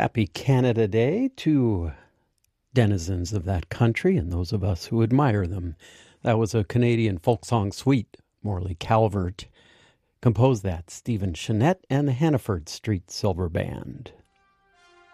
Happy Canada Day to denizens of that country and those of us who admire them. That was a Canadian folk song suite. Morley Calvert composed that. Stephen Chenette and the Hannaford Street Silver Band.